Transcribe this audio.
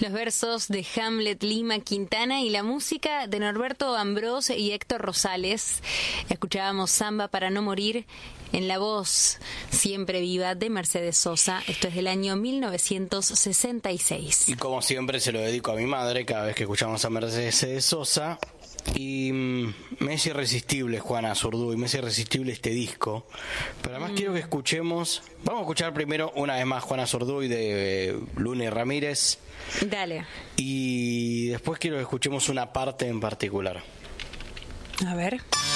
Los versos de Hamlet Lima Quintana y la música de Norberto Ambrós y Héctor Rosales. Escuchábamos Samba para no morir en la voz siempre viva de Mercedes Sosa. Esto es del año 1966. Y como siempre se lo dedico a mi madre cada vez que escuchamos a Mercedes Sosa. Y me es irresistible Juana Zurduy, me es irresistible este disco. Pero además quiero que escuchemos. Vamos a escuchar primero una vez más Juana Zurduy de Luna y Ramírez. Dale. Y después quiero que escuchemos una parte en particular. A ver.